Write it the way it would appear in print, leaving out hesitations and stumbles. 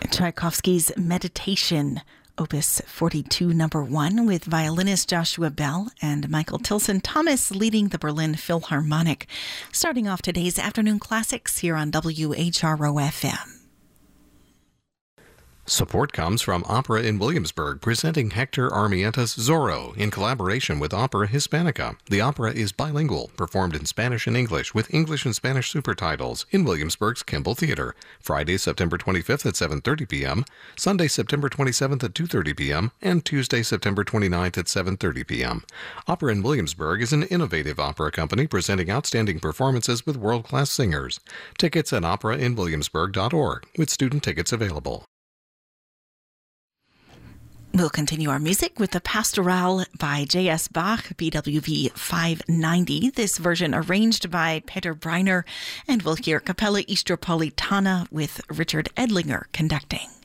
Tchaikovsky's Meditation, Opus 42, number 1, with violinist Joshua Bell and Michael Tilson Thomas leading the Berlin Philharmonic. Starting off today's Afternoon Classics here on WHRO-FM. Support comes from Opera in Williamsburg, presenting Hector Armienta's Zorro in collaboration with Opera Hispanica. The opera is bilingual, performed in Spanish and English, with English and Spanish supertitles in Williamsburg's Kimball Theater. Friday, September 25th at 7:30 p.m., Sunday, September 27th at 2:30 p.m., and Tuesday, September 29th at 7:30 p.m. Opera in Williamsburg is an innovative opera company presenting outstanding performances with world-class singers. Tickets at operainwilliamsburg.org, with student tickets available. We'll continue our music with the Pastorale by J.S. Bach, BWV 590. This version arranged by Peter Breiner, and we'll hear Capella Istropolitana with Richard Edlinger conducting.